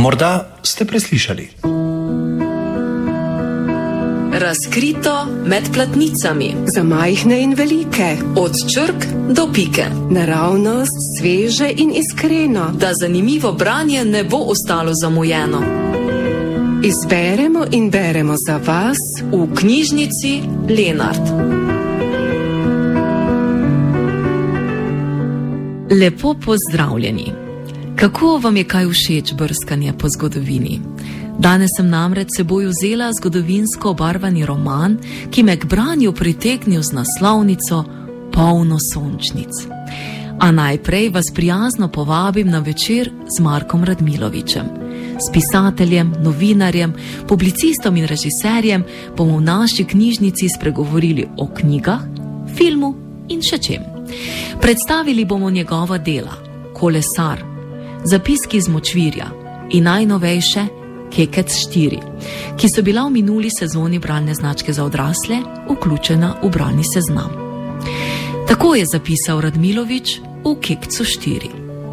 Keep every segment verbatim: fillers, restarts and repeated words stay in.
Morda ste preslišali. Razkrito med platnicami. Za majhne in velike. Od črk do pike. Naravnost, sveže in iskreno. Da zanimivo branje ne bo ostalo zamujeno. Izberemo in beremo za vas v knjižnici Lenart. Lepo pozdravljeni. Kako vam je kaj všeč brskanje po zgodovini? Danes sem namreč seboj vzela zgodovinsko obarvani roman, ki me k branju pritegnil z naslovnico Polno sončnic. A najprej vas prijazno povabim na večer z Markom Radmilovičem. S pisateljem, novinarjem, publicistom in režiserjem bomo v naši knjižnici spregovorili o knjigah, filmu in še čem. Predstavili bomo njegova dela, Kolesar, Zapiski iz močvirja in najnovejše Kekec štiri, ki so bila v minuli sezoni bralne značke za odrasle vključena v bralni seznam. Tako je zapisal Radmilovič v Kekcu štiri.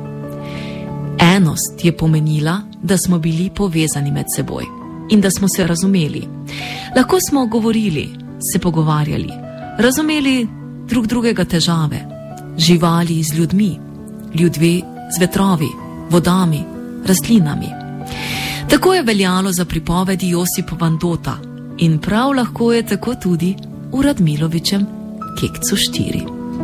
Enost je pomenila, da smo bili povezani med seboj in da smo se razumeli. Lahko smo govorili, se pogovarjali, razumeli drug drugega težave, živali z ljudmi, ljudje z vetrovi, vodami, rastlinami. Tako je veljalo za pripovedi Josipa Vandota in prav lahko je tako tudi v Radmilovičem Kekcu štiri.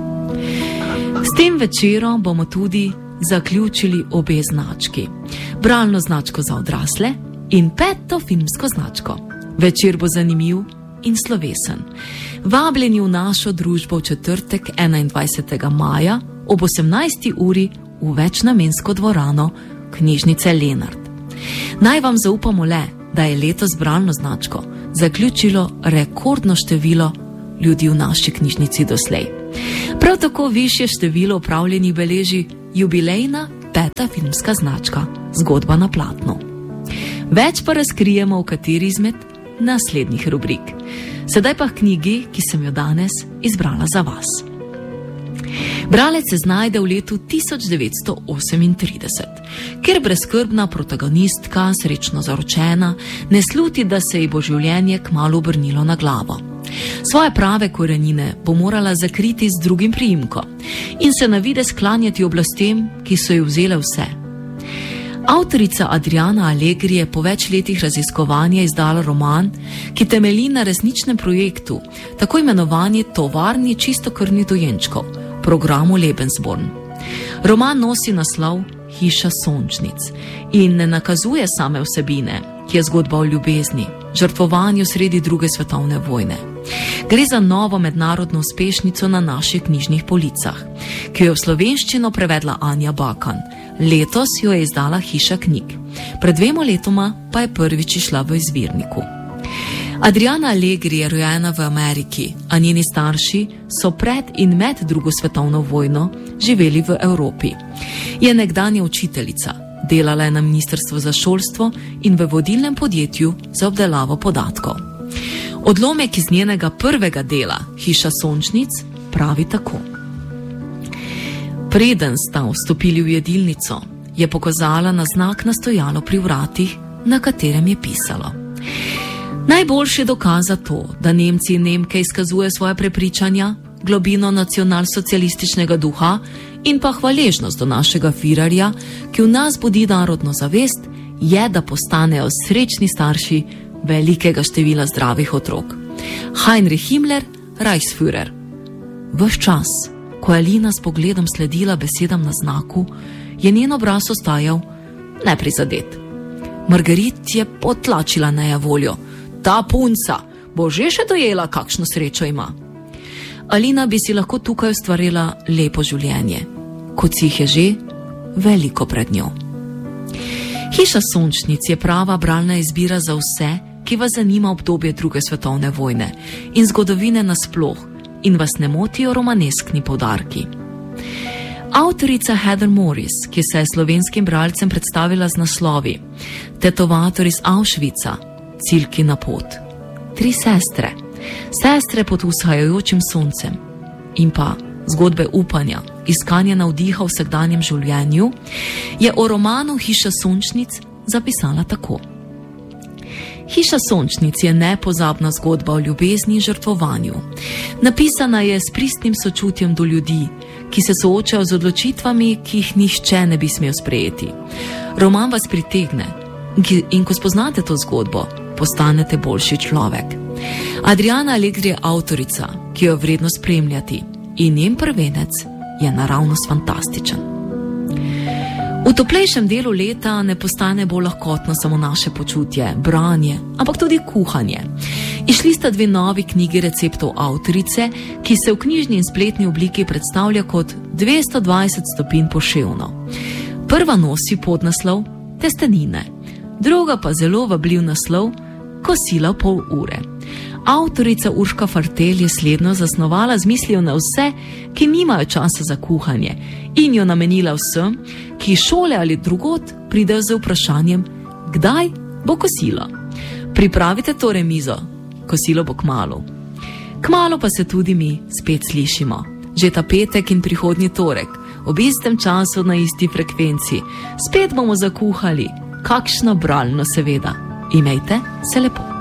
S tem večerom bomo tudi zaključili obe znački, bralno značko za odrasle in peto filmsko značko. Večer bo zanimiv in slovesen. Vabljeni v našo družbo v četrtek enaindvajsetega maja ob osemnajsti uri v večnamensko dvorano knjižnice Lenart. Naj vam zaupamo le, da je letos bralno značko zaključilo rekordno število ljudi v naši knjižnici doslej. Prav tako višje število opravljenih beleži jubilejna peta filmska značka Zgodba na platnu. Več pa razkrijemo v kateri izmed naslednjih rubrik. Sedaj pa k knjigi, ki sem jo danes izbrala za vas. Bralec se znajde v letu tisoč devetsto osemintrideset, kjer brezskrbna protagonistka, srečno zaročena, ne sluti, da se ji bo življenje kmalu obrnilo na glavo. Svoje prave korenine bo morala zakriti z drugim priimkom in se navide sklanjati oblastem, ki so ji vzele vse. Avtorica Adriana Allegri je po več letih raziskovanja izdala roman, ki temelji na resničnem projektu, tako imenovani tovarni čistokrvnih dojenčkov, programu Lebensborn. Roman nosi naslov Hiša sončnic in ne nakazuje same vsebine, ki je zgodba o ljubezni, žrtvovanju sredi druge svetovne vojne. Gre za novo mednarodno uspešnico na naših knjižnih policah, ki jo v slovenščino prevedla Anja Bakan. Letos jo je izdala Hiša knjig. Pred dvema letoma pa je prvič išla v izvirniku. Adriana Allegri je rojena v Ameriki, a njeni starši so pred in med drugo svetovno vojno živeli v Evropi. Je nekdanja učiteljica, delala je na ministrstvu za šolstvo in v vodilnem podjetju za obdelavo podatkov. Odlomek iz njenega prvega dela, Hiša sončnic, pravi tako. Preden sta vstopili v jedilnico, je pokazala na znak na stojalo pri vratih, na katerem je pisalo: najboljši dokaz za to, da Nemci in Nemke izkazuje svoje prepričanja, globino nacionalsocialističnega duha in pa hvaležnost do našega firarja, ki v nas budi narodno zavest, je, da postanejo srečni starši velikega števila zdravih otrok. Heinrich Himmler, Reichsführer. Ves čas, ko je Alina s pogledom sledila besedam na znaku, je njen obraz ostajal neprizadet. Margarit je potlačila nejevoljo. Ta punca bo že še dojela, kakšno srečo ima. Alina bi si lahko tukaj ustvarila lepo življenje, kot si jih je že veliko pred njo. Hiša sončnic je prava bralna izbira za vse, ki vas zanima obdobje druge svetovne vojne in zgodovine nasploh in vas ne motijo romaneskni poudarki. Avtorica Heather Morris, ki se je slovenskim bralcem predstavila z naslovi Tetovator iz Auschwitza, Cilkina pot, Tri sestre, Sestre pod vzhajajočim soncem in pa Zgodbe upanja, iskanje navdiha v vsakdanjem življenju, je o romanu Hiša sončnic zapisala tako. Hiša sončnic je nepozabna zgodba o ljubezni in žrtvovanju. Napisana je s pristnim sočutjem do ljudi, ki se soočajo z odločitvami, ki jih nihče ne bi smel sprejeti. Roman vas pritegne in ko spoznate to zgodbo, postanete boljši človek. Adriana Allegri je avtorica, ki jo je vredno spremljati, in njen prvenec je naravnost fantastičen. V toplejšem delu leta ne postane bolj lahkotno samo naše počutje, branje, ampak tudi kuhanje. Išli sta dve novi knjigi receptov avtorice, ki se v knjižni in spletni obliki predstavlja kot dvesto dvajset stopinj poševno. Prva nosi podnaslov Testenine, druga pa zelo vabljiv naslov Kosila v pol ure. Avtorica Urška Fartelj je slednjo zasnovala z mislijo na vse, ki nimajo časa za kuhanje, in jo namenila vsem, ki iz šole ali drugod pridejo z vprašanjem, kdaj bo kosilo. Pripravite torej mizo, kosilo bo kmalu. Kmalu pa se tudi mi spet slišimo. Že ta petek in prihodnji torek, ob istem času na isti frekvenci. Spet bomo zakuhali, kakšno bralno seveda. Imejte se lepo.